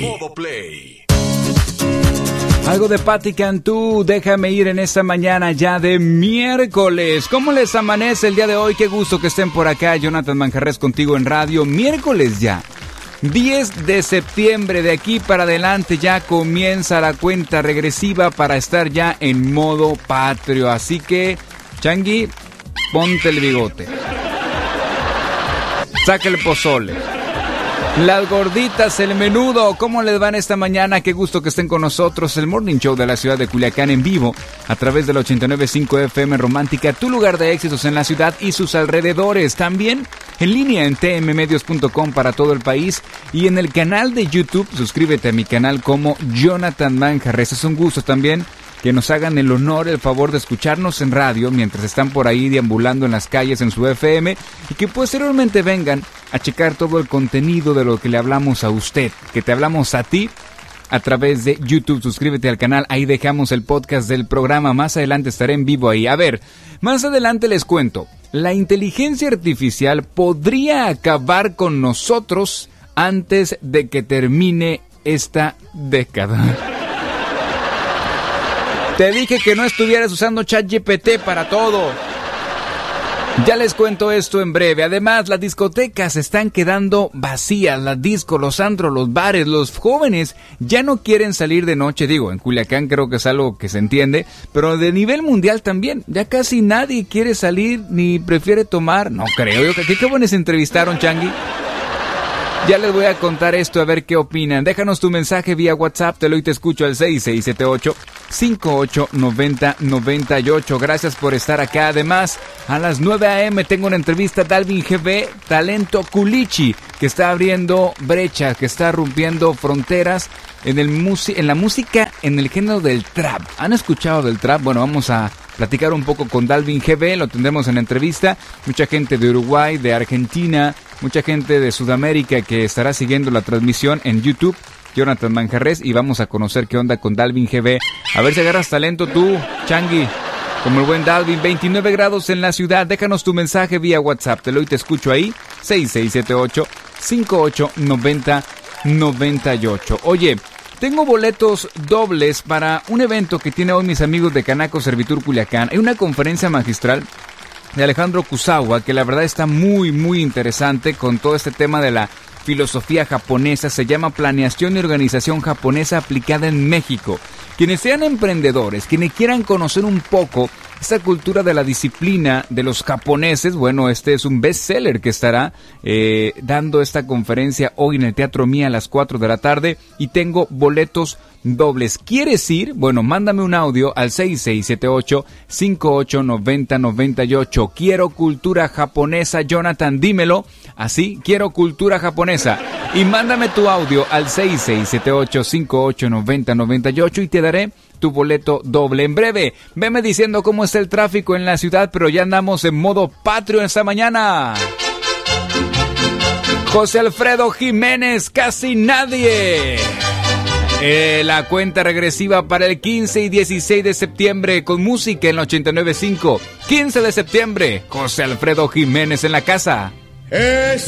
Modo Play. Algo de Patti Cantú, déjame ir en esta mañana ya de miércoles. ¿Cómo les amanece el día de hoy? Qué gusto que estén por acá. Jonathan Manjarres contigo en radio. Miércoles ya. 10 de septiembre, de aquí para adelante ya comienza la cuenta regresiva para estar ya en modo patrio. Así que, Changi, ponte el bigote. Saca el pozole. Las gorditas, el menudo, ¿cómo les van esta mañana? Qué gusto que estén con nosotros. El Morning Show de la ciudad de Culiacán en vivo a través del 89.5 FM Romántica, tu lugar de éxitos en la ciudad y sus alrededores. También en línea en tmmedios.com para todo el país y en el canal de YouTube. Suscríbete a mi canal como Jonathan Manjarres. Es un gusto también que nos hagan el honor, el favor de escucharnos en radio mientras están por ahí deambulando en las calles en su FM y que posteriormente vengan a checar todo el contenido de lo que le hablamos a usted, que te hablamos a ti a través de YouTube. Suscríbete al canal, ahí dejamos el podcast del programa. Más adelante estaré en vivo ahí. A ver, más adelante les cuento, la inteligencia artificial podría acabar con nosotros antes de que termine esta década. Te dije que no estuvieras usando ChatGPT para todo. Ya les cuento esto en breve. Además, las discotecas están quedando vacías. Las discos, los antros, los bares, los jóvenes ya no quieren salir de noche. Digo, en Culiacán creo que es algo que se entiende, pero de nivel mundial también. Ya casi nadie quiere salir ni prefiere tomar. No creo. ¿Qué buenos entrevistaron, Changi? Ya les voy a contar esto, a ver qué opinan. Déjanos tu mensaje vía WhatsApp, te lo y te escucho al 6678-589098. Gracias por estar acá. Además, a las 9 a.m. tengo una entrevista a Dalvin GB, talento culichi, que está abriendo brechas, que está rompiendo fronteras en la música, en el género del trap. ¿Han escuchado del trap? Bueno, vamos a platicar un poco con Dalvin GB, lo tendremos en la entrevista. Mucha gente de Uruguay, de Argentina, mucha gente de Sudamérica que estará siguiendo la transmisión en YouTube, Jonathan Manjarres, y vamos a conocer qué onda con Dalvin GB. A ver si agarras talento tú, Changi, como el buen Dalvin. 29 grados en la ciudad. Déjanos tu mensaje vía WhatsApp, te lo y te escucho ahí, 6678-589098. Oye, tengo boletos dobles para un evento que tiene hoy mis amigos de Canaco Servitur Culiacán. Hay una conferencia magistral de Alejandro Kusawa, que la verdad está muy muy interesante con todo este tema de la filosofía japonesa. Se llama Planeación y Organización Japonesa aplicada en México. Quienes sean emprendedores, quienes quieran conocer un poco esta cultura de la disciplina de los japoneses, bueno, este es un bestseller que estará dando esta conferencia hoy en el Teatro Mía a las 4 de la tarde y tengo boletos dobles. ¿Quieres ir? Bueno, mándame un audio al 6678-589098. Quiero cultura japonesa, Jonathan, dímelo. Así, quiero cultura japonesa. Y mándame tu audio al 6678-589098 y te daré tu boleto doble. En breve, veme diciendo cómo está el tráfico en la ciudad, pero ya andamos en modo patrio esta mañana. José Alfredo Jiménez, Casi Nadie. La cuenta regresiva para el 15 y 16 de septiembre con música en 89.5. 15 de septiembre, José Alfredo Jiménez en la casa.